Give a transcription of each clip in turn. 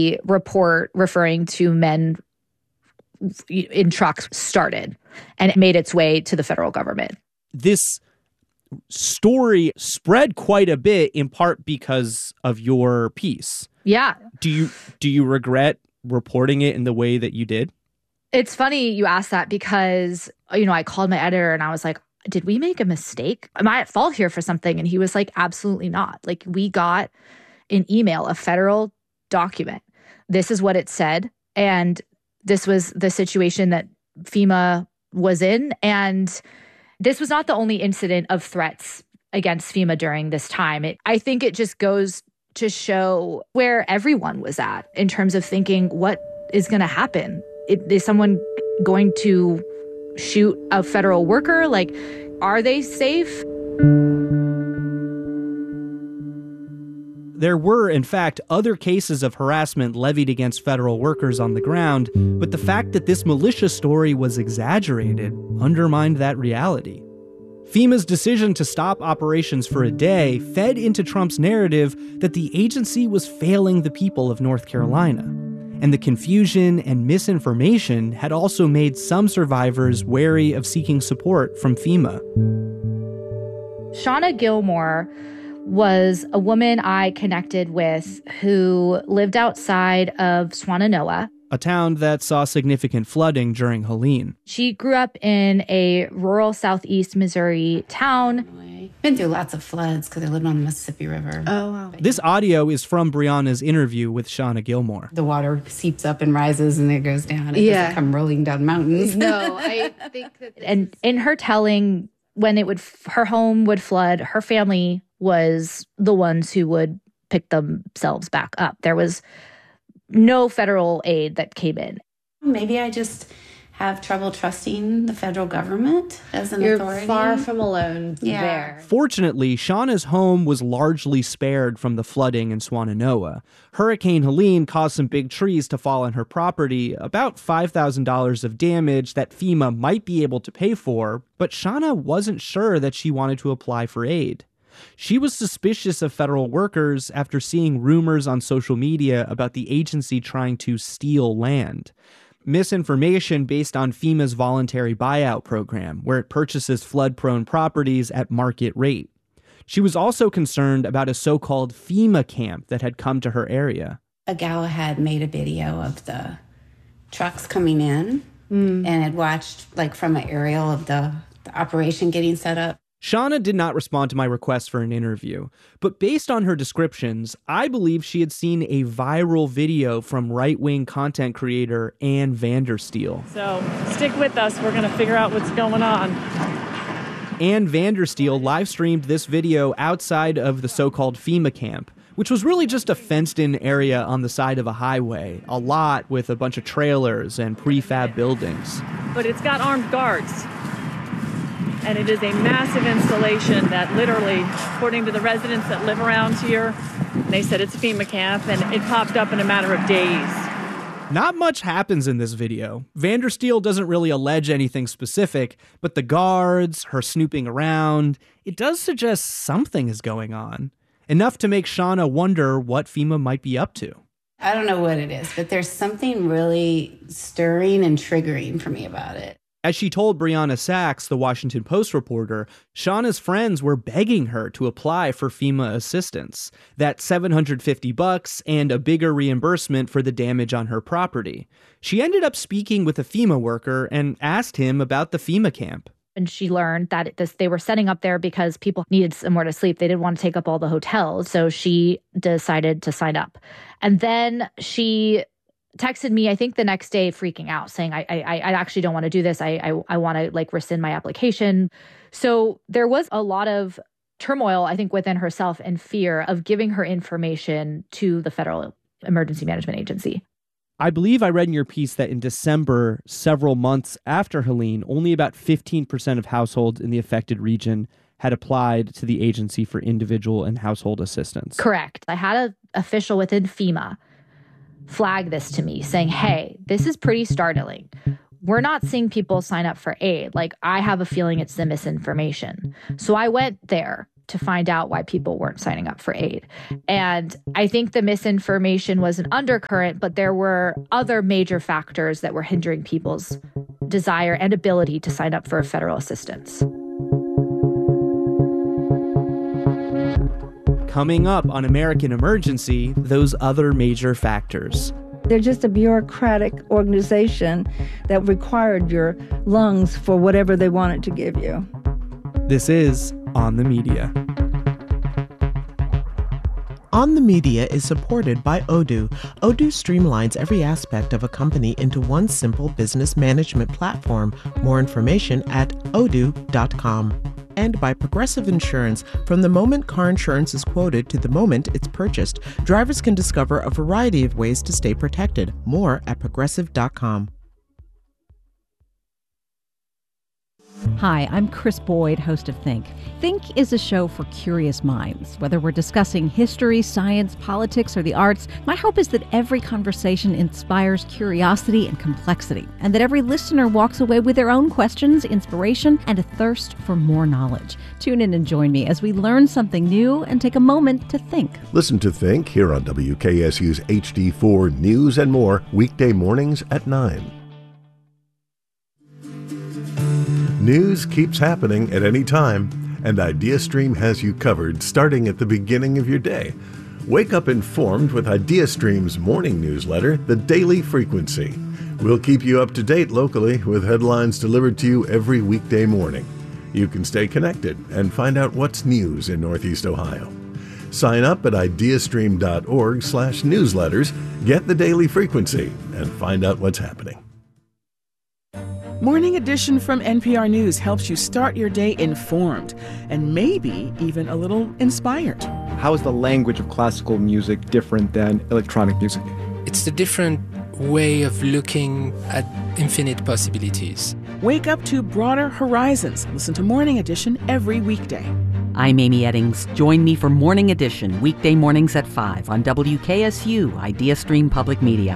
the report referring to men in trucks started, and it made its way to the federal government. This story spread quite a bit, in part because of your piece. Yeah. Do you regret reporting it in the way that you did? It's funny you asked that because, I called my editor and I was like, did we make a mistake? Am I at fault here for something? And he was like, absolutely not. Like, we got an email, a federal document. This is what it said. And this was the situation that FEMA was in. And this was not the only incident of threats against FEMA during this time. I think it just goes to show where everyone was at in terms of thinking, what is going to happen? Is someone going to shoot a federal worker? Like, are they safe? There were, in fact, other cases of harassment levied against federal workers on the ground, but the fact that this militia story was exaggerated undermined that reality. FEMA's decision to stop operations for a day fed into Trump's narrative that the agency was failing the people of North Carolina. And the confusion and misinformation had also made some survivors wary of seeking support from FEMA. Shauna Gilmore was a woman I connected with who lived outside of Swannanoa, a town that saw significant flooding during Helene. She grew up in a rural southeast Missouri town. Been through lots of floods because I lived on the Mississippi River. Oh, wow. This audio is from Brianna's interview with Shauna Gilmore. The water seeps up and rises and it goes down. It doesn't come rolling down mountains. No, I think that and in her telling, when her home would flood, her family was the ones who would pick themselves back up. There was no federal aid that came in. Maybe I just have trouble trusting the federal government as an authority. You're far from alone there. Fortunately, Shauna's home was largely spared from the flooding in Swannanoa. Hurricane Helene caused some big trees to fall on her property, about $5,000 of damage that FEMA might be able to pay for, but Shauna wasn't sure that she wanted to apply for aid. She was suspicious of federal workers after seeing rumors on social media about the agency trying to steal land. Misinformation based on FEMA's voluntary buyout program, where it purchases flood-prone properties at market rate. She was also concerned about a so-called FEMA camp that had come to her area. A gal had made a video of the trucks coming in and had watched from an aerial of the operation getting set up. Shauna did not respond to my request for an interview, but based on her descriptions, I believe she had seen a viral video from right-wing content creator Ann Vandersteel. So stick with us. We're going to figure out what's going on. Ann Vandersteel live-streamed this video outside of the so-called FEMA camp, which was really just a fenced-in area on the side of a highway, a lot with a bunch of trailers and prefab buildings. But it's got armed guards. And it is a massive installation that literally, according to the residents that live around here, they said it's a FEMA camp, and it popped up in a matter of days. Not much happens in this video. Vandersteel doesn't really allege anything specific, but the guards, her snooping around, it does suggest something is going on. Enough to make Shauna wonder what FEMA might be up to. I don't know what it is, but there's something really stirring and triggering for me about it. As she told Brianna Sachs, the Washington Post reporter, Shauna's friends were begging her to apply for FEMA assistance, that $750 and a bigger reimbursement for the damage on her property. She ended up speaking with a FEMA worker and asked him about the FEMA camp. And she learned that they were setting up there because people needed somewhere to sleep. They didn't want to take up all the hotels, so she decided to sign up. And then she texted me, I think the next day, freaking out, saying, I actually don't want to do this. I want to rescind my application. So there was a lot of turmoil, I think, within herself and fear of giving her information to the Federal Emergency Management Agency. I believe I read in your piece that in December, several months after Helene, only about 15% of households in the affected region had applied to the agency for individual and household assistance. Correct. I had an official within FEMA flag this to me saying, hey, this is pretty startling. We're not seeing people sign up for aid. I have a feeling it's the misinformation. So I went there to find out why people weren't signing up for aid. And I think the misinformation was an undercurrent, but there were other major factors that were hindering people's desire and ability to sign up for federal assistance. Coming up on American Emergency, those other major factors. They're just a bureaucratic organization that required your lungs for whatever they wanted to give you. This is On the Media. On the Media is supported by Odoo. Odoo streamlines every aspect of a company into one simple business management platform. More information at odoo.com. And by Progressive Insurance. From the moment car insurance is quoted to the moment it's purchased, drivers can discover a variety of ways to stay protected. More at progressive.com. Hi, I'm Chris Boyd, host of Think. Think is a show for curious minds. Whether we're discussing history, science, politics, or the arts, my hope is that every conversation inspires curiosity and complexity, and that every listener walks away with their own questions, inspiration, and a thirst for more knowledge. Tune in and join me as we learn something new and take a moment to think. Listen to Think here on WKSU's HD4 News and More, weekday mornings at 9. News keeps happening at any time, and IdeaStream has you covered starting at the beginning of your day. Wake up informed with IdeaStream's morning newsletter, The Daily Frequency. We'll keep you up to date locally with headlines delivered to you every weekday morning. You can stay connected and find out what's news in Northeast Ohio. Sign up at ideastream.org/newsletters, get The Daily Frequency, and find out what's happening. Morning Edition from NPR News helps you start your day informed and maybe even a little inspired. How is the language of classical music different than electronic music? It's a different way of looking at infinite possibilities. Wake up to broader horizons. Listen to Morning Edition every weekday. I'm Amy Eddings. Join me for Morning Edition, weekday mornings at 5 on WKSU, IdeaStream Public Media.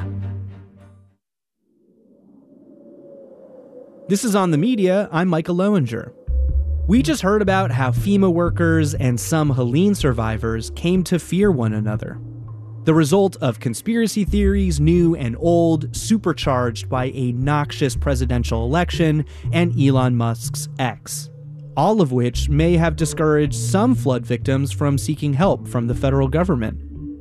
This is On the Media. I'm Micah Lowinger. We just heard about how FEMA workers and some Helene survivors came to fear one another. The result of conspiracy theories, new and old, supercharged by a noxious presidential election and Elon Musk's X. All of which may have discouraged some flood victims from seeking help from the federal government.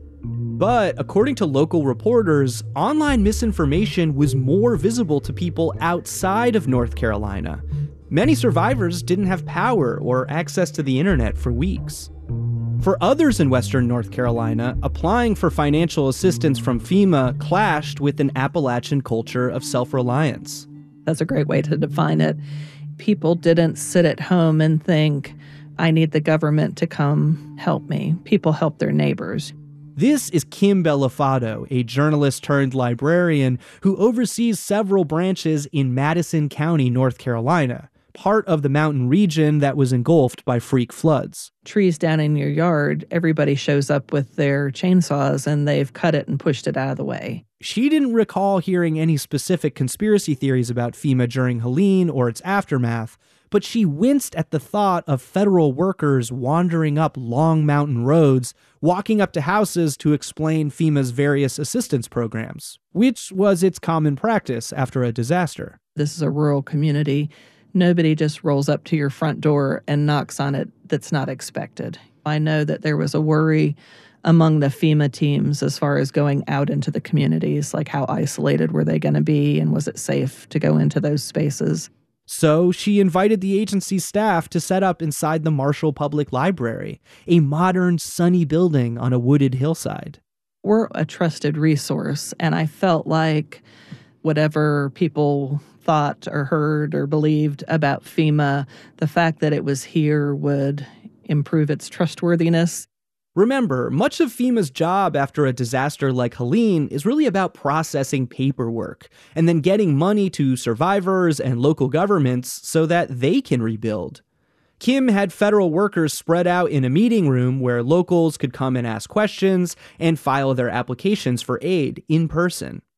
But according to local reporters, online misinformation was more visible to people outside of North Carolina. Many survivors didn't have power or access to the internet for weeks. For others in Western North Carolina, applying for financial assistance from FEMA clashed with an Appalachian culture of self-reliance. That's a great way to define it. People didn't sit at home and think, I need the government to come help me. People helped their neighbors. This is Kim Bellafato, a journalist turned librarian who oversees several branches in Madison County, North Carolina, part of the mountain region that was engulfed by freak floods. Trees down in your yard, everybody shows up with their chainsaws and they've cut it and pushed it out of the way. She didn't recall hearing any specific conspiracy theories about FEMA during Helene or its aftermath, but she winced at the thought of federal workers wandering up long mountain roads, walking up to houses to explain FEMA's various assistance programs, which was its common practice after a disaster. This is a rural community. Nobody just rolls up to your front door and knocks on it that's not expected. I know that there was a worry among the FEMA teams as far as going out into the communities, like how isolated were they going to be and was it safe to go into those spaces? So she invited the agency's staff to set up inside the Marshall Public Library, a modern, sunny building on a wooded hillside. We're a trusted resource, and I felt like whatever people thought or heard or believed about FEMA, the fact that it was here would improve its trustworthiness. Remember, much of FEMA's job after a disaster like Helene is really about processing paperwork and then getting money to survivors and local governments so that they can rebuild. Kim had federal workers spread out in a meeting room where locals could come and ask questions and file their applications for aid in person.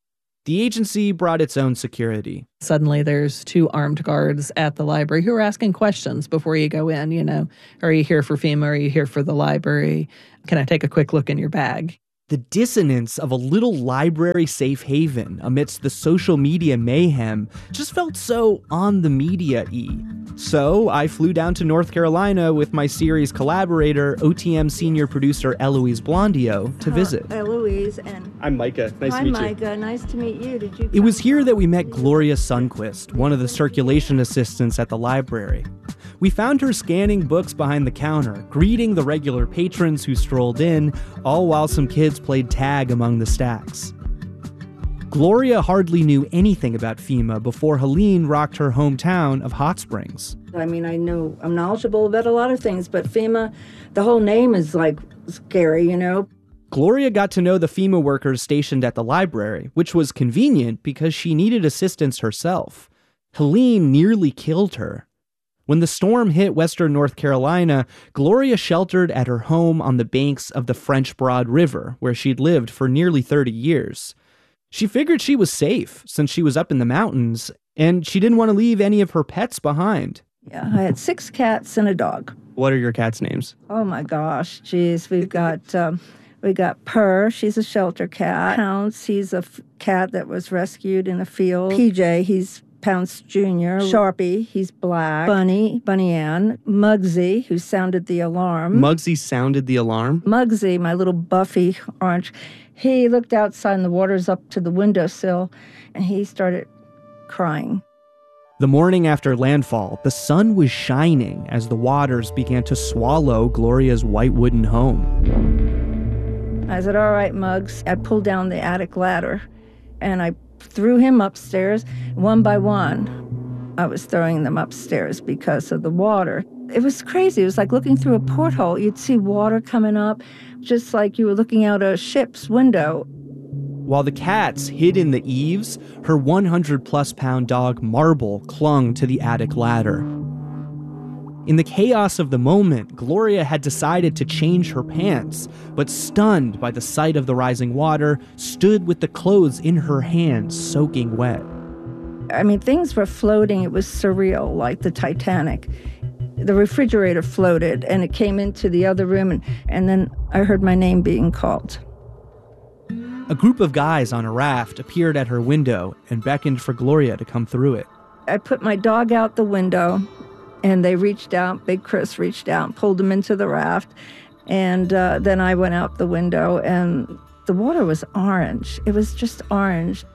The agency brought its own security. Suddenly there's 2 armed guards at the library who are asking questions before you go in, Are you here for FEMA? Are you here for the library? Can I take a quick look in your bag? The dissonance of a little library safe haven amidst the social media mayhem just felt so on the media-y. So I flew down to North Carolina with my series collaborator, OTM senior producer Eloise Blondio, to visit. Eloise, and I'm Micah. Nice to meet you. Hi, Micah. Nice to meet you. It was here that we met Gloria Sundquist, one of the circulation assistants at the library. We found her scanning books behind the counter, greeting the regular patrons who strolled in, all while some kids played tag among the stacks. Gloria hardly knew anything about FEMA before Helene rocked her hometown of Hot Springs. I mean, I'm knowledgeable about a lot of things, but FEMA, the whole name is like scary, Gloria got to know the FEMA workers stationed at the library, which was convenient because she needed assistance herself. Helene nearly killed her. When the storm hit western North Carolina, Gloria sheltered at her home on the banks of the French Broad River, where she'd lived for nearly 30 years. She figured she was safe since she was up in the mountains, and she didn't want to leave any of her pets behind. Yeah, I had 6 cats and a dog. What are your cats' names? Oh my gosh, geez, we got Purr, she's a shelter cat. Pounce, he's a cat that was rescued in a field. PJ, he's Pounce Jr., Sharpie, he's black, Bunny Ann, Muggsy, who sounded the alarm. Muggsy sounded the alarm? Muggsy, my little buffy orange, he looked outside and the water's up to the windowsill, and he started crying. The morning after landfall, the sun was shining as the waters began to swallow Gloria's white wooden home. I said, all right, Muggs. I pulled down the attic ladder, and I threw him upstairs. One by one, I was throwing them upstairs because of the water. It was crazy. It was like looking through a porthole. You'd see water coming up, just like you were looking out a ship's window. While the cats hid in the eaves, her 100-plus pound dog Marble clung to the attic ladder. In the chaos of the moment, Gloria had decided to change her pants, but stunned by the sight of the rising water, stood with the clothes in her hands soaking wet. I mean, things were floating. It was surreal, like the Titanic. The refrigerator floated, and it came into the other room, and then I heard my name being called. A group of guys on a raft appeared at her window and beckoned for Gloria to come through it. I put my dog out the window, and they reached out. Big Chris reached out and pulled him into the raft. And then I went out the window, and the water was orange. It was just orange.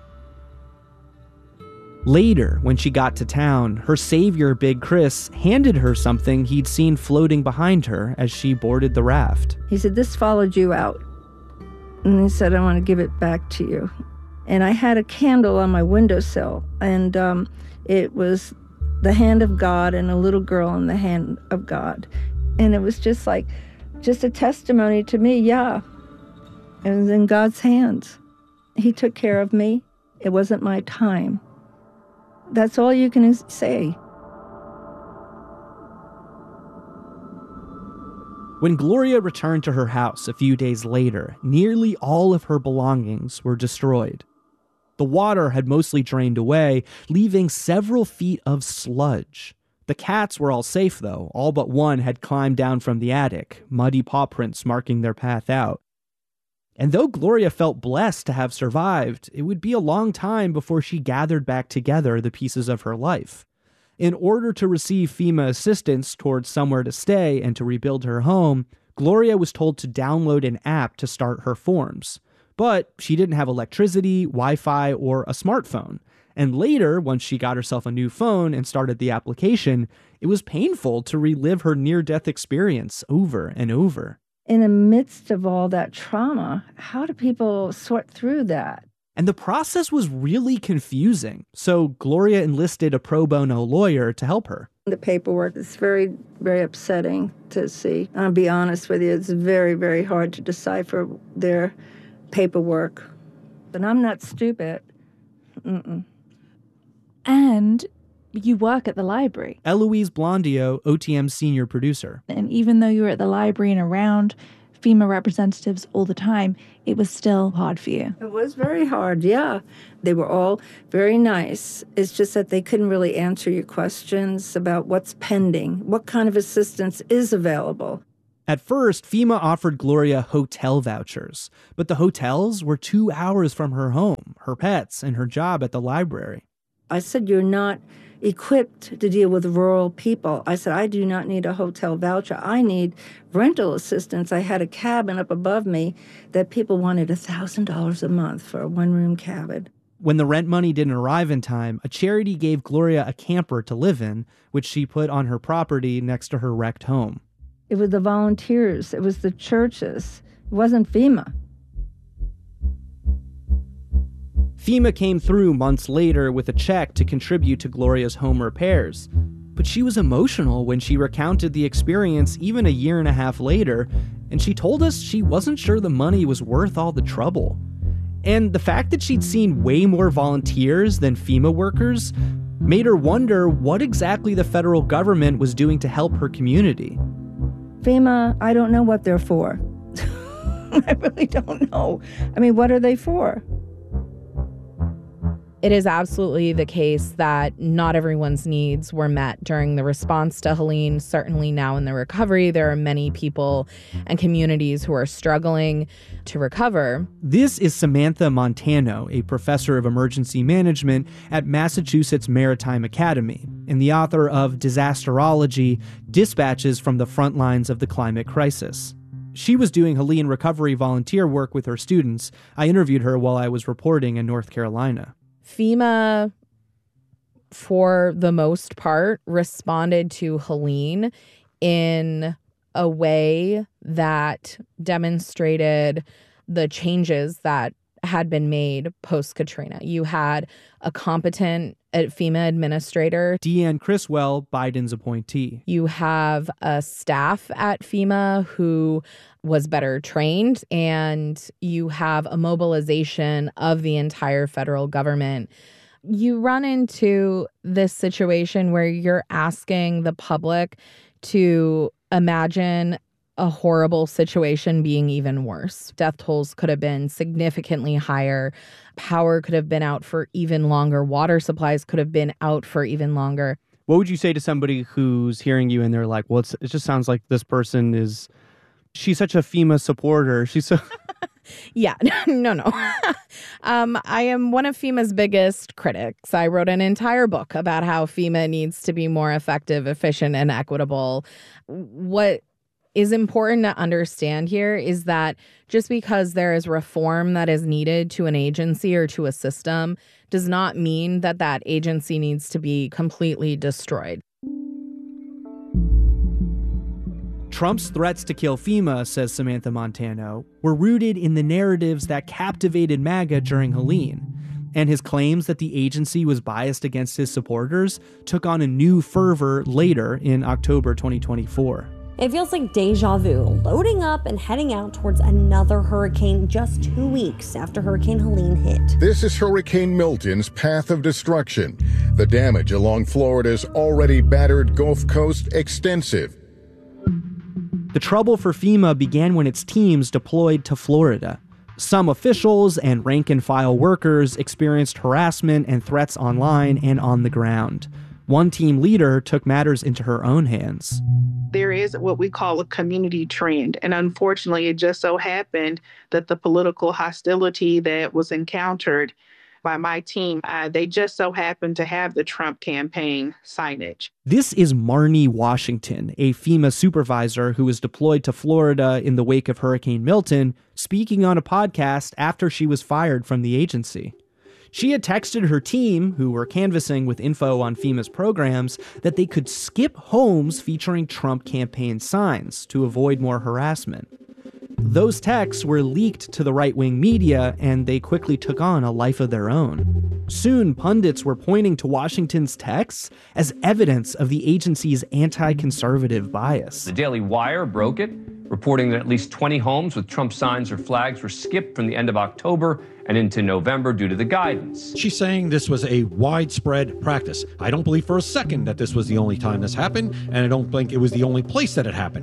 Later, when she got to town, her savior, Big Chris, handed her something he'd seen floating behind her as she boarded the raft. He said, this followed you out. And he said, I want to give it back to you. And I had a candle on my windowsill, and it was the hand of God and a little girl in the hand of God. And it was just a testimony to me, yeah. It was in God's hands. He took care of me. It wasn't my time. That's all you can say. When Gloria returned to her house a few days later, nearly all of her belongings were destroyed. The water had mostly drained away, leaving several feet of sludge. The cats were all safe, though. All but one had climbed down from the attic, muddy paw prints marking their path out. And though Gloria felt blessed to have survived, it would be a long time before she gathered back together the pieces of her life. In order to receive FEMA assistance towards somewhere to stay and to rebuild her home, Gloria was told to download an app to start her forms. But she didn't have electricity, Wi-Fi, or a smartphone. And later, once she got herself a new phone and started the application, it was painful to relive her near-death experience over and over. In the midst of all that trauma, how do people sort through that? And the process was really confusing, so Gloria enlisted a pro bono lawyer to help her. The paperwork is very, very upsetting to see. I'll be honest with you, it's very, very hard to decipher their paperwork. But I'm not stupid. Mm-mm. And you work at the library. Eloise Blondio, OTM's senior producer. And even though you were at the library and around FEMA representatives all the time, it was still hard for you. It was very hard, yeah. They were all very nice. It's just that they couldn't really answer your questions about what's pending, what kind of assistance is available. At first, FEMA offered Gloria hotel vouchers, but the hotels were 2 hours from her home, her pets, and her job at the library. I said, you're not equipped to deal with rural people. I said, I do not need a hotel voucher. I need rental assistance. I had a cabin up above me that people wanted $1,000 a month for a one-room cabin. When the rent money didn't arrive in time, a charity gave Gloria a camper to live in, which she put on her property next to her wrecked home. It was the volunteers. It was the churches. It wasn't FEMA. FEMA came through months later with a check to contribute to Gloria's home repairs. But she was emotional when she recounted the experience even a year and a half later, and she told us she wasn't sure the money was worth all the trouble. And the fact that she'd seen way more volunteers than FEMA workers made her wonder what exactly the federal government was doing to help her community. FEMA, I don't know what they're for. I really don't know. I mean, what are they for? It is absolutely the case that not everyone's needs were met during the response to Helene. Certainly now in the recovery, there are many people and communities who are struggling to recover. This is Samantha Montano, a professor of emergency management at Massachusetts Maritime Academy and the author of Disasterology, Dispatches from the Front Lines of the Climate Crisis. She was doing Helene recovery volunteer work with her students. I interviewed her while I was reporting in North Carolina. FEMA, for the most part, responded to Helene in a way that demonstrated the changes that had been made post-Katrina. You had a competent FEMA administrator. Deanne Criswell, Biden's appointee. You have a staff at FEMA who was better trained, and you have a mobilization of the entire federal government. You run into this situation where you're asking the public to imagine a horrible situation being even worse. Death tolls could have been significantly higher. Power could have been out for even longer. Water supplies could have been out for even longer. What would you say to somebody who's hearing you and they're like, well, it just sounds like this person she's such a FEMA supporter. She's so... Yeah, no. I am one of FEMA's biggest critics. I wrote an entire book about how FEMA needs to be more effective, efficient, and equitable. What is important to understand here is that just because there is reform that is needed to an agency or to a system does not mean that that agency needs to be completely destroyed. Trump's threats to kill FEMA, says Samantha Montano, were rooted in the narratives that captivated MAGA during Helene. And his claims that the agency was biased against his supporters took on a new fervor later in October 2024. It feels like deja vu, loading up and heading out towards another hurricane just 2 weeks after Hurricane Helene hit. This is Hurricane Milton's path of destruction. The damage along Florida's already battered Gulf Coast extensive. The trouble for FEMA began when its teams deployed to Florida. Some officials and rank-and-file workers experienced harassment and threats online and on the ground. One team leader took matters into her own hands. There is what we call a community trend, and unfortunately, it just so happened that the political hostility that was encountered by my team, they just so happened to have the Trump campaign signage. This is Marnie Washington, a FEMA supervisor who was deployed to Florida in the wake of Hurricane Milton, speaking on a podcast after she was fired from the agency. She had texted her team, who were canvassing with info on FEMA's programs, that they could skip homes featuring Trump campaign signs to avoid more harassment. Those texts were leaked to the right-wing media, and they quickly took on a life of their own. Soon, pundits were pointing to Washington's texts as evidence of the agency's anti-conservative bias. The Daily Wire broke it, reporting that at least 20 homes with Trump signs or flags were skipped from the end of October and into November due to the guidance. She's saying this was a widespread practice. I don't believe for a second that this was the only time this happened, and I don't think it was the only place that it happened.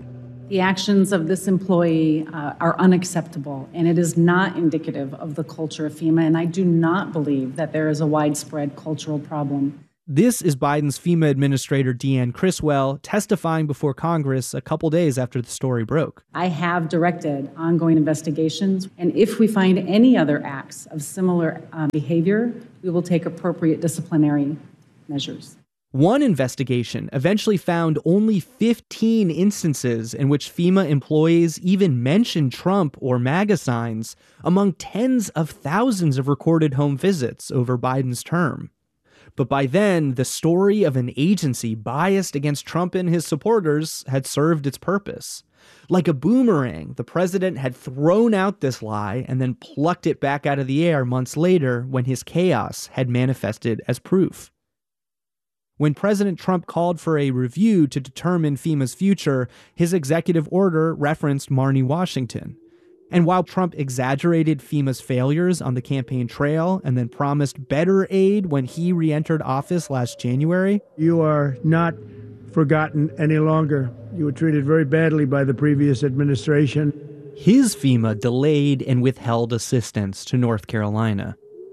The actions of this employee are unacceptable, and it is not indicative of the culture of FEMA, and I do not believe that there is a widespread cultural problem. This is Biden's FEMA Administrator Deanne Criswell testifying before Congress a couple days after the story broke. I have directed ongoing investigations, and if we find any other acts of similar behavior, we will take appropriate disciplinary measures. One investigation eventually found only 15 instances in which FEMA employees even mentioned Trump or MAGA signs among tens of thousands of recorded home visits over Biden's term. But by then, the story of an agency biased against Trump and his supporters had served its purpose. Like a boomerang, the president had thrown out this lie and then plucked it back out of the air months later when his chaos had manifested as proof. When President Trump called for a review to determine FEMA's future, his executive order referenced Marnie Washington. And while Trump exaggerated FEMA's failures on the campaign trail and then promised better aid when he re-entered office last January, "You are not forgotten any longer. You were treated very badly by the previous administration." his FEMA delayed and withheld assistance to North Carolina.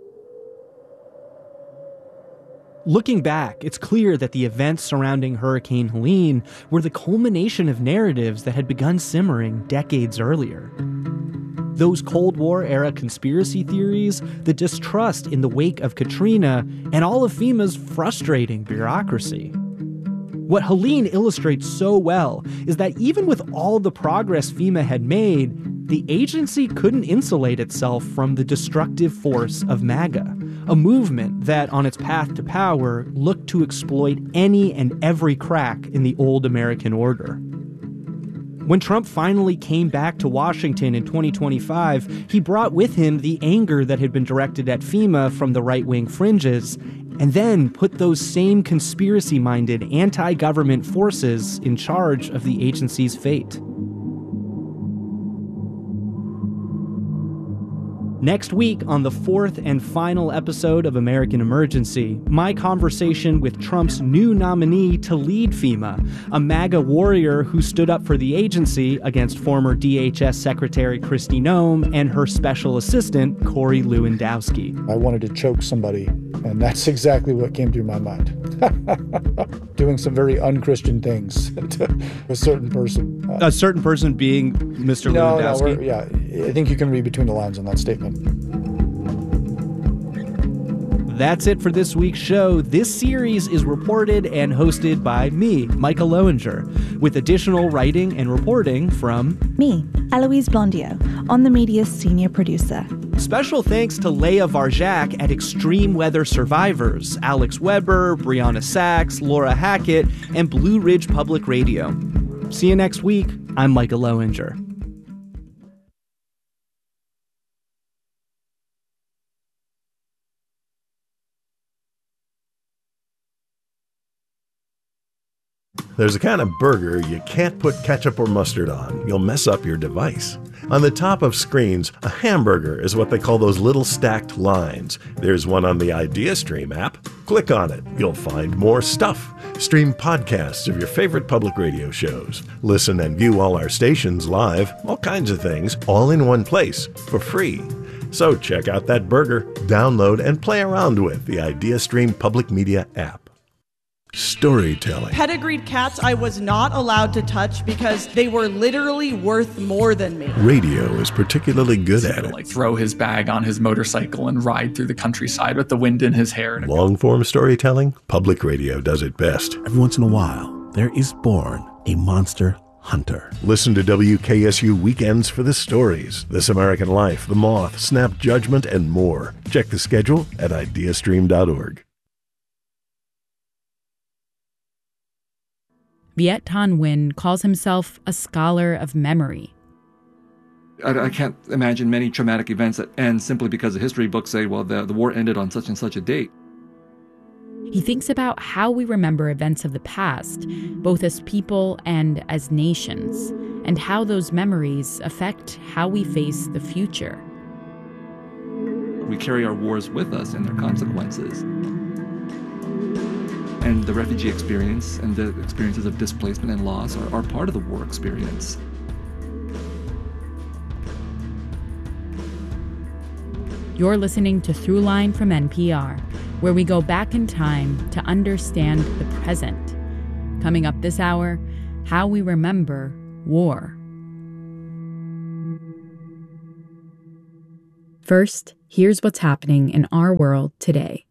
Looking back, it's clear that the events surrounding Hurricane Helene were the culmination of narratives that had begun simmering decades earlier. Those Cold War-era conspiracy theories, the distrust in the wake of Katrina, and all of FEMA's frustrating bureaucracy. What Helene illustrates so well is that even with all the progress FEMA had made, the agency couldn't insulate itself from the destructive force of MAGA, a movement that, on its path to power, looked to exploit any and every crack in the old American order. When Trump finally came back to Washington in 2025, he brought with him the anger that had been directed at FEMA from the right-wing fringes, and then put those same conspiracy-minded anti-government forces in charge of the agency's fate. Next week, on the fourth and final episode of American Emergency, my conversation with Trump's new nominee to lead FEMA, a MAGA warrior who stood up for the agency against former DHS Secretary Kristi Noem and her special assistant, Corey Lewandowski. I wanted to choke somebody, and that's exactly what came through my mind. Doing some very unchristian things to a certain person. A certain person being Mr. Lewandowski? I think you can read between the lines on that statement. That's it for this week's show. This series is reported and hosted by me, Micah Loewinger, with additional writing and reporting from me, Eloise Blondiau, On the Media's senior producer. Special thanks to Leah Varjak at Extreme Weather Survivors, Alex Weber, Brianna Sachs, Laura Hackett, and Blue Ridge Public Radio. See you next week. I'm Micah Loewinger. There's a kind of burger you can't put ketchup or mustard on. You'll mess up your device. On the top of screens, a hamburger is what they call those little stacked lines. There's one on the IdeaStream app. Click on it. You'll find more stuff. Stream podcasts of your favorite public radio shows. Listen and view all our stations live. All kinds of things, all in one place, for free. So check out that burger, download, and play around with the IdeaStream Public Media app. Storytelling. Pedigreed cats I was not allowed to touch because they were literally worth more than me. Radio is particularly good at it. Like throw his bag on his motorcycle and ride through the countryside with the wind in his hair. Long-form storytelling, public radio does it best. Every once in a while, there is born a monster hunter. Listen to WKSU Weekends for the stories. This American Life, The Moth, Snap Judgment, and more. Check the schedule at ideastream.org. Viet Thanh Nguyen calls himself a scholar of memory. I can't imagine many traumatic events that end simply because the history books say, well, the war ended on such and such a date. He thinks about how we remember events of the past, both as people and as nations, and how those memories affect how we face the future. We carry our wars with us and their consequences. And the refugee experience and the experiences of displacement and loss are part of the war experience. You're listening to Throughline from NPR, where we go back in time to understand the present. Coming up this hour, how we remember war. First, here's what's happening in our world today.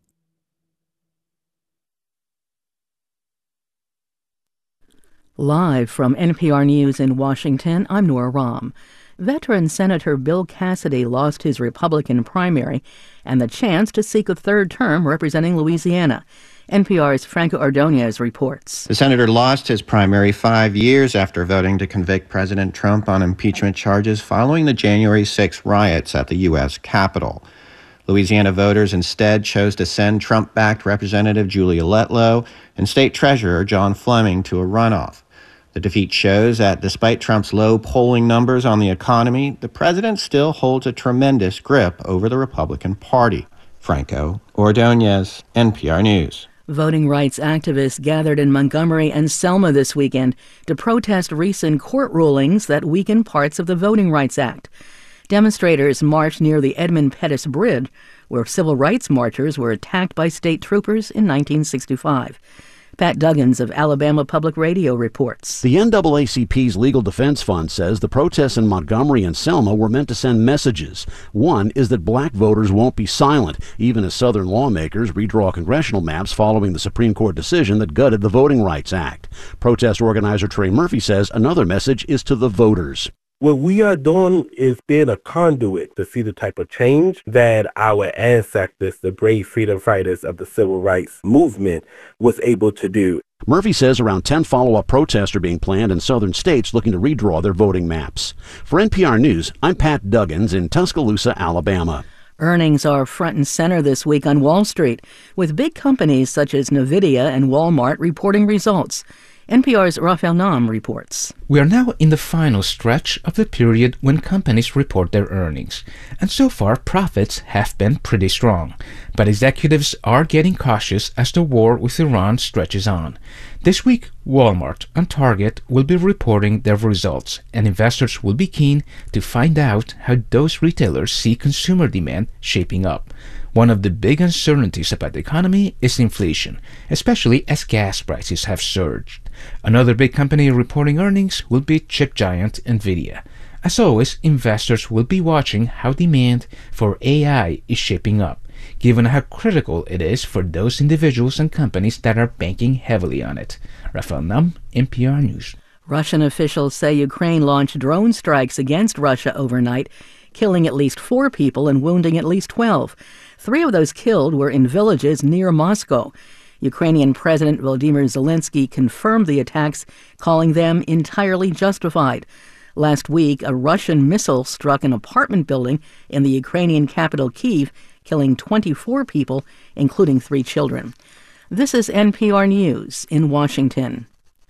Live from NPR News in Washington, I'm Nora Rahm. Veteran Senator Bill Cassidy lost his Republican primary and the chance to seek a third term representing Louisiana. NPR's Franco Ordonez reports. The senator lost his primary 5 years after voting to convict President Trump on impeachment charges following the January 6 riots at the U.S. Capitol. Louisiana voters instead chose to send Trump-backed Representative Julia Letlow and State Treasurer John Fleming to a runoff. The defeat shows that despite Trump's low polling numbers on the economy, the president still holds a tremendous grip over the Republican Party. Franco Ordonez, NPR News. Voting rights activists gathered in Montgomery and Selma this weekend to protest recent court rulings that weaken parts of the Voting Rights Act. Demonstrators marched near the Edmund Pettus Bridge, where civil rights marchers were attacked by state troopers in 1965. Pat Duggins of Alabama Public Radio reports. The NAACP's Legal Defense Fund says the protests in Montgomery and Selma were meant to send messages. One is that black voters won't be silent, even as Southern lawmakers redraw congressional maps following the Supreme Court decision that gutted the Voting Rights Act. Protest organizer Trey Murphy says another message is to the voters. What we are doing is being a conduit to see the type of change that our ancestors, the brave freedom fighters of the civil rights movement, was able to do. Murphy says around 10 follow-up protests are being planned in southern states looking to redraw their voting maps. For NPR News, I'm Pat Duggins in Tuscaloosa, Alabama. Earnings are front and center this week on Wall Street, with big companies such as NVIDIA and Walmart reporting results. NPR's Raphael Nam reports. We are now in the final stretch of the period when companies report their earnings, and so far profits have been pretty strong. But executives are getting cautious as the war with Iran stretches on. This week, Walmart and Target will be reporting their results, and investors will be keen to find out how those retailers see consumer demand shaping up. One of the big uncertainties about the economy is inflation, especially as gas prices have surged. Another big company reporting earnings will be chip giant NVIDIA. As always, investors will be watching how demand for AI is shaping up, given how critical it is for those individuals and companies that are banking heavily on it. Raphael Nam, NPR News. Russian officials say Ukraine launched drone strikes against Russia overnight, killing at least 4 people and wounding at least 12. 3 of those killed were in villages near Moscow. Ukrainian President Volodymyr Zelensky confirmed the attacks, calling them entirely justified. Last week, a Russian missile struck an apartment building in the Ukrainian capital Kyiv, killing 24 people, including 3 children. This is NPR News in Washington.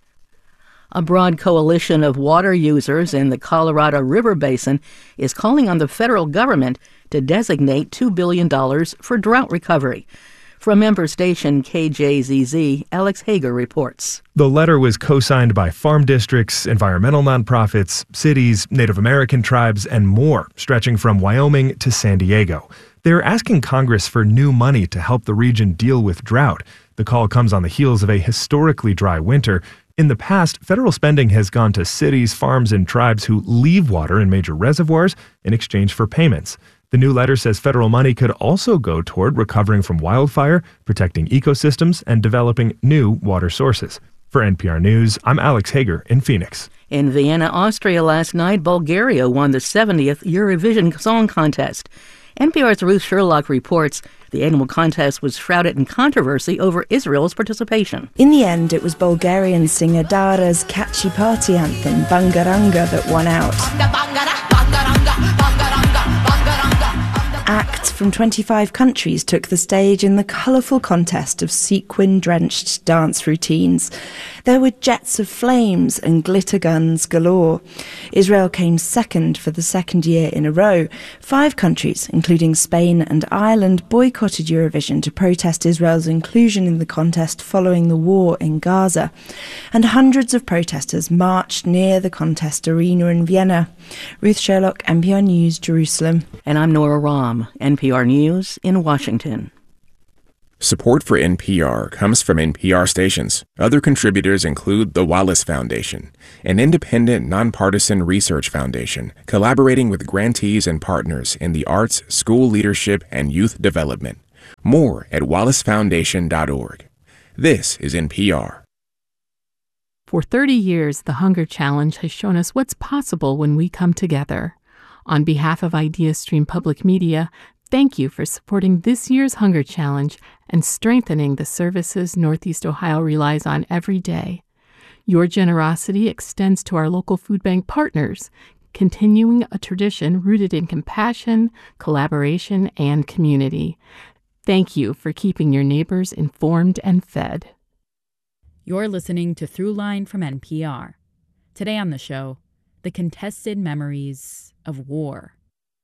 A broad coalition of water users in the Colorado River Basin is calling on the federal government to designate $2 billion for drought recovery. From member station KJZZ, Alex Hager reports. The letter was co-signed by farm districts, environmental nonprofits, cities, Native American tribes, and more, stretching from Wyoming to San Diego. They're asking Congress for new money to help the region deal with drought. The call comes on the heels of a historically dry winter. In the past, federal spending has gone to cities, farms, and tribes who leave water in major reservoirs in exchange for payments. The new letter says federal money could also go toward recovering from wildfire, protecting ecosystems, and developing new water sources. For NPR News, I'm Alex Hager in Phoenix. In Vienna, Austria last night, Bulgaria won the 70th Eurovision Song Contest. NPR's Ruth Sherlock reports the annual contest was shrouded in controversy over Israel's participation. In the end, it was Bulgarian singer Dara's catchy party anthem, Bangaranga, that won out. Acts from 25 countries took the stage in the colourful contest of sequin-drenched dance routines. There were jets of flames and glitter guns galore. Israel came second for the second year in a row. 5 countries, including Spain and Ireland, boycotted Eurovision to protest Israel's inclusion in the contest following the war in Gaza. And hundreds of protesters marched near the contest arena in Vienna. Ruth Sherlock, NPR News, Jerusalem. And I'm Nora Rahm, NPR News in Washington. Support for NPR comes from NPR stations. Other contributors include the Wallace Foundation, an independent, nonpartisan research foundation collaborating with grantees and partners in the arts, school leadership, and youth development. More at wallacefoundation.org. This is NPR. For 30 years, the Hunger Challenge has shown us what's possible when we come together. On behalf of IdeaStream Public Media, thank you for supporting this year's Hunger Challenge and strengthening the services Northeast Ohio relies on every day. Your generosity extends to our local food bank partners, continuing a tradition rooted in compassion, collaboration, and community. Thank you for keeping your neighbors informed and fed. You're listening to Throughline from NPR. Today on the show, the contested memories of war.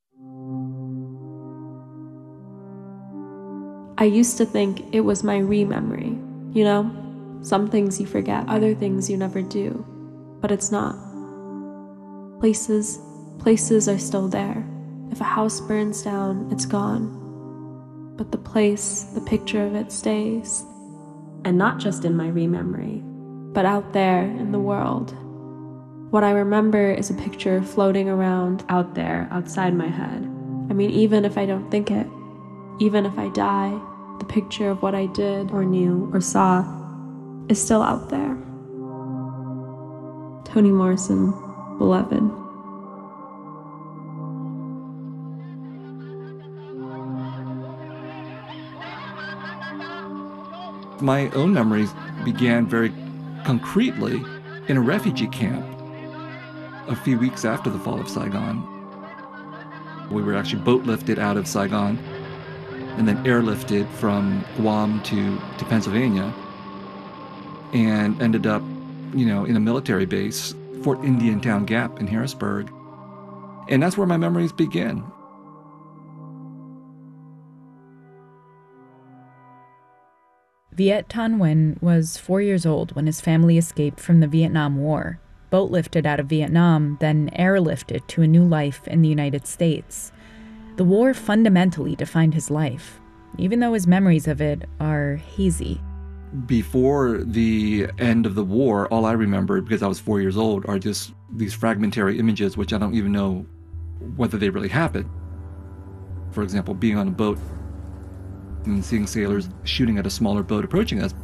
I used to think it was my re-memory, you know? Some things you forget, other things you never do. But it's not. Places are still there. If a house burns down, it's gone. But the place, the picture of it stays. And not just in my re-memory, but out there in the world. What I remember is a picture floating around out there, outside my head. I mean, even if I don't think it, even if I die, the picture of what I did or knew or saw is still out there. Toni Morrison, Beloved. My own memories began very concretely in a refugee camp a few weeks after the fall of Saigon. We were actually boat lifted out of Saigon and then airlifted from Guam to Pennsylvania and ended up, in a military base, Fort Indiantown Gap in Harrisburg. And that's where my memories begin. Viet Thanh Nguyen was 4 years old when his family escaped from the Vietnam War, boat-lifted out of Vietnam, then airlifted to a new life in the United States. The war fundamentally defined his life, even though his memories of it are hazy. Before the end of the war, all I remember, because I was 4 years old, are just these fragmentary images, which I don't even know whether they really happened. For example, being on a boat and seeing sailors shooting at a smaller boat approaching us.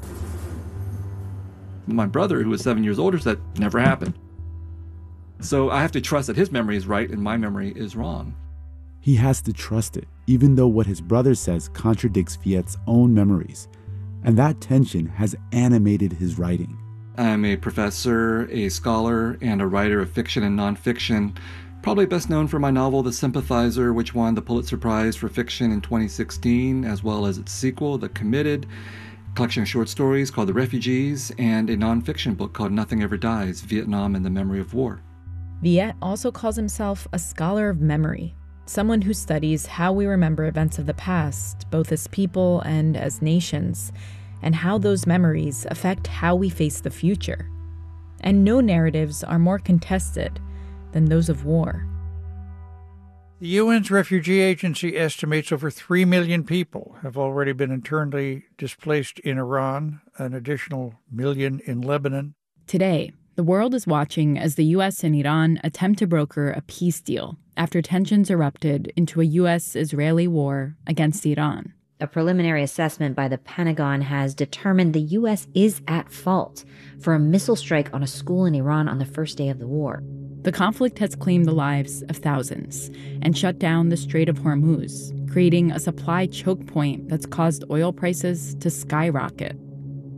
My brother, who was 7 years older, said, never happened. So I have to trust that his memory is right and my memory is wrong. He has to trust it, even though what his brother says contradicts Viet's own memories. And that tension has animated his writing. I'm a professor, a scholar, and a writer of fiction and nonfiction. Probably best known for my novel, The Sympathizer, which won the Pulitzer Prize for Fiction in 2016, as well as its sequel, The Committed, a collection of short stories called The Refugees, and a nonfiction book called Nothing Ever Dies, Vietnam and the Memory of War. Viet also calls himself a scholar of memory, someone who studies how we remember events of the past, both as people and as nations, and how those memories affect how we face the future. And no narratives are more contested than those of war. The UN's Refugee Agency estimates over 3 million people have already been internally displaced in Iran, an additional million in Lebanon. Today, the world is watching as the U.S. and Iran attempt to broker a peace deal after tensions erupted into a U.S.-Israeli war against Iran. A preliminary assessment by the Pentagon has determined the U.S. is at fault for a missile strike on a school in Iran on the first day of the war. The conflict has claimed the lives of thousands and shut down the Strait of Hormuz, creating a supply choke point that's caused oil prices to skyrocket.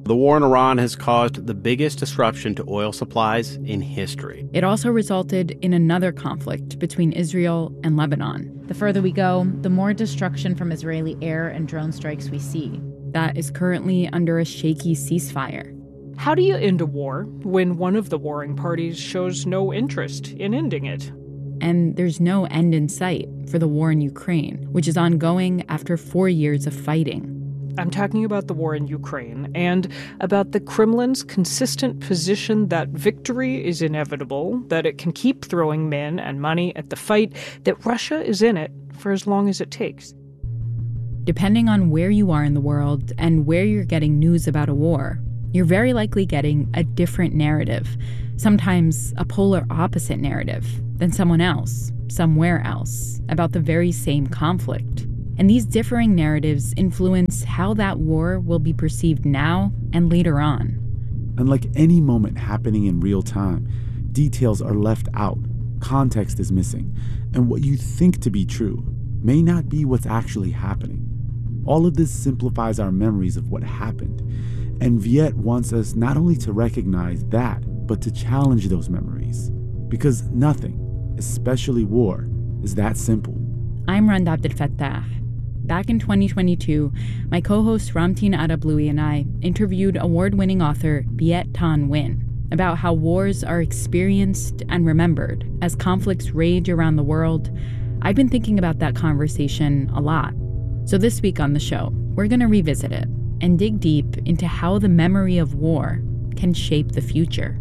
The war in Iran has caused the biggest disruption to oil supplies in history. It also resulted in another conflict between Israel and Lebanon. The further we go, the more destruction from Israeli air and drone strikes we see. That is currently under a shaky ceasefire. How do you end a war when one of the warring parties shows no interest in ending it? And there's no end in sight for the war in Ukraine, which is ongoing after 4 years of fighting. I'm talking about the war in Ukraine and about the Kremlin's consistent position that victory is inevitable, that it can keep throwing men and money at the fight, that Russia is in it for as long as it takes. Depending on where you are in the world and where you're getting news about a war, you're very likely getting a different narrative, sometimes a polar opposite narrative, than someone else, somewhere else, about the very same conflict. And these differing narratives influence how that war will be perceived now and later on. Unlike any moment happening in real time, details are left out, context is missing, and what you think to be true may not be what's actually happening. All of this simplifies our memories of what happened, and Viet wants us not only to recognize that, but to challenge those memories. Because nothing, especially war, is that simple. I'm Rand Abdelfattah. Back in 2022, my co-host Ramtin Arablouei and I interviewed award-winning author Viet Thanh Nguyen about how wars are experienced and remembered as conflicts rage around the world. I've been thinking about that conversation a lot. So this week on the show, we're going to revisit it and dig deep into how the memory of war can shape the future.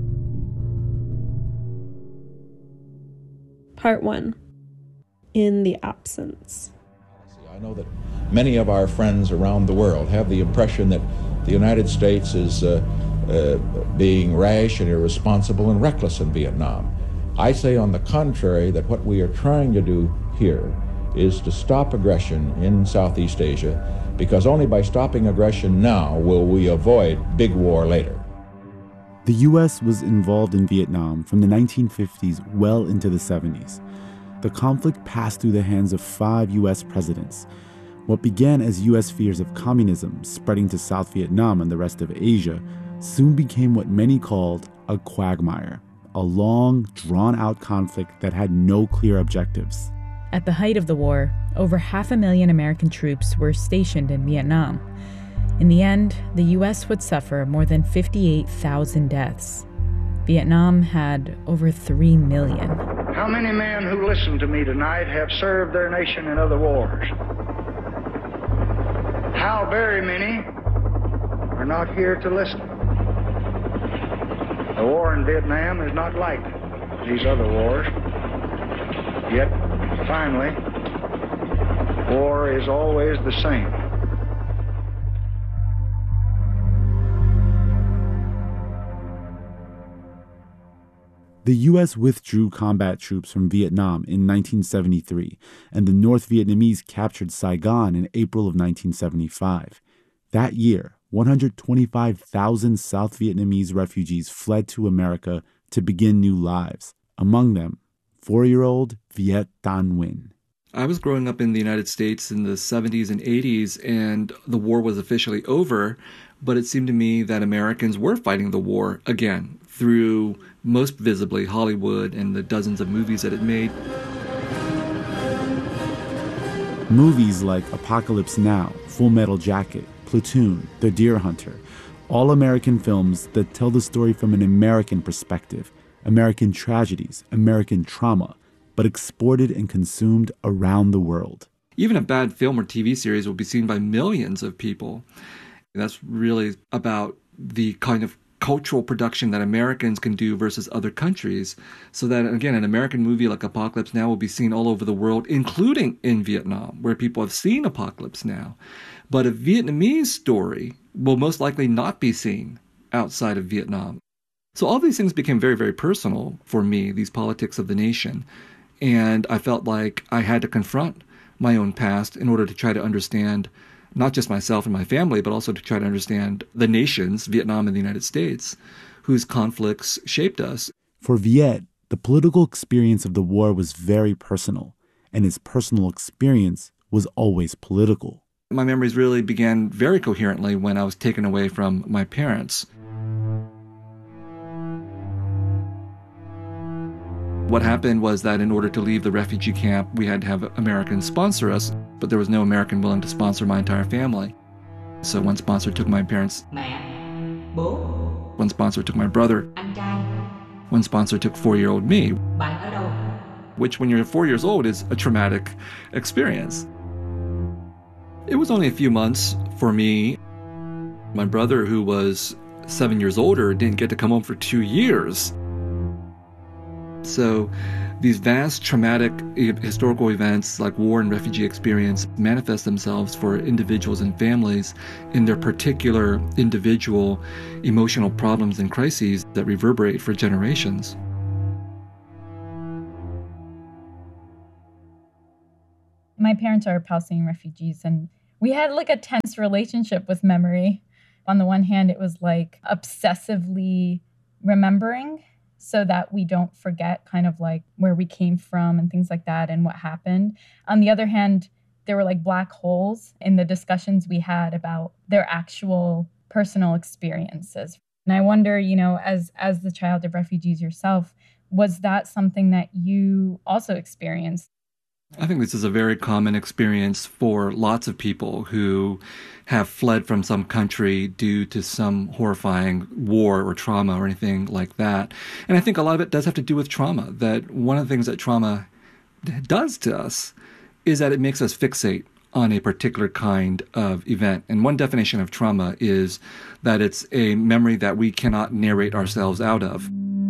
Part 1. In the absence. I know that many of our friends around the world have the impression that the United States is being rash and irresponsible and reckless in Vietnam. I say, on the contrary, that what we are trying to do here is to stop aggression in Southeast Asia, because only by stopping aggression now will we avoid big war later. The U.S. was involved in Vietnam from the 1950s well into the 70s. The conflict passed through the hands of 5 U.S. presidents. What began as U.S. fears of communism spreading to South Vietnam and the rest of Asia soon became what many called a quagmire, a long, drawn-out conflict that had no clear objectives. At the height of the war, over 500,000 American troops were stationed in Vietnam. In the end, the U.S. would suffer more than 58,000 deaths. Vietnam had over 3 million. How many men who listen to me tonight have served their nation in other wars? How very many are not here to listen? The war in Vietnam is not like these other wars. Yet, finally, war is always the same. The U.S. withdrew combat troops from Vietnam in 1973, and the North Vietnamese captured Saigon in April of 1975. That year, 125,000 South Vietnamese refugees fled to America to begin new lives. Among them, 4-year-old Viet Thanh Nguyen. I was growing up in the United States in the 70s and 80s, and the war was officially over, but it seemed to me that Americans were fighting the war again through, most visibly, Hollywood and the dozens of movies that it made. Movies like Apocalypse Now, Full Metal Jacket, Platoon, The Deer Hunter, all American films that tell the story from an American perspective, American tragedies, American trauma, but exported and consumed around the world. Even a bad film or TV series will be seen by millions of people. That's really about the kind of cultural production that Americans can do versus other countries. So that, again, an American movie like Apocalypse Now will be seen all over the world, including in Vietnam, where people have seen Apocalypse Now. But a Vietnamese story will most likely not be seen outside of Vietnam. So all these things became very, very personal for me, these politics of the nation. And I felt like I had to confront my own past in order to try to understand not just myself and my family, but also to try to understand the nations, Vietnam and the United States, whose conflicts shaped us. For Viet, the political experience of the war was very personal, and his personal experience was always political. My memories really began very coherently when I was taken away from my parents. What happened was that in order to leave the refugee camp, we had to have Americans sponsor us, but there was no American willing to sponsor my entire family. So one sponsor took my parents. One sponsor took my brother. One sponsor took 4-year-old me, which when you're 4 years old is a traumatic experience. It was only a few months for me. My brother, who was 7 years older, didn't get to come home for 2 years. So these vast traumatic historical events like war and refugee experience manifest themselves for individuals and families in their particular individual emotional problems and crises that reverberate for generations. My parents are Palestinian refugees, and we had like a tense relationship with memory. On the one hand, it was like obsessively remembering so that we don't forget kind of like where we came from and things like that and what happened. On the other hand, there were like black holes in the discussions we had about their actual personal experiences. And I wonder, you know, as the child of refugees yourself, was that something that you also experienced? I think this is a very common experience for lots of people who have fled from some country due to some horrifying war or trauma or anything like that. And I think a lot of it does have to do with trauma, that one of the things that trauma does to us is that it makes us fixate on a particular kind of event. And one definition of trauma is that it's a memory that we cannot narrate ourselves out of.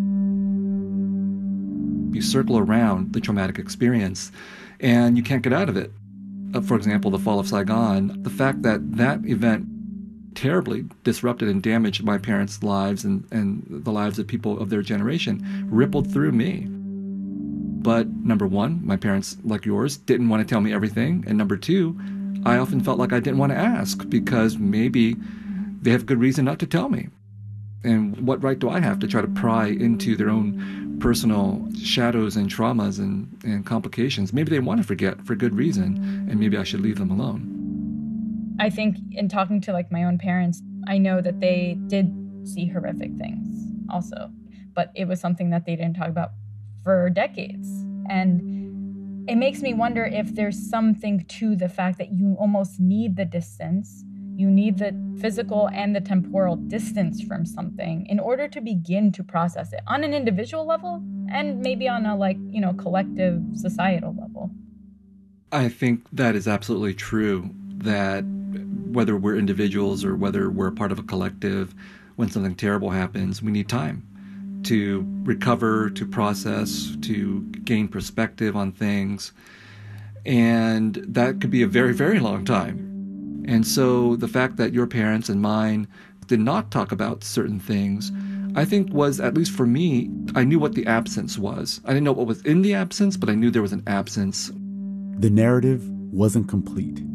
You circle around the traumatic experience and you can't get out of it. For example, the fall of Saigon, the fact that that event terribly disrupted and damaged my parents' lives and the lives of people of their generation rippled through me. But number one, my parents, like yours, didn't want to tell me everything. And number two, I often felt like I didn't want to ask because maybe they have good reason not to tell me. And what right do I have to try to pry into their own personal shadows and traumas and complications? Maybe they want to forget for good reason, and maybe I should leave them alone. I think in talking to like my own parents, I know that they did see horrific things also, but it was something that they didn't talk about for decades. And it makes me wonder if there's something to the fact that you almost need the distance. You need the physical and the temporal distance from something in order to begin to process it on an individual level and maybe on a collective societal level. I think that is absolutely true, that whether we're individuals or whether we're part of a collective, when something terrible happens, we need time to recover, to process, to gain perspective on things. And that could be a very, very long time. And so the fact that your parents and mine did not talk about certain things, I think was, at least for me, I knew what the absence was. I didn't know what was in the absence, but I knew there was an absence. The narrative wasn't complete.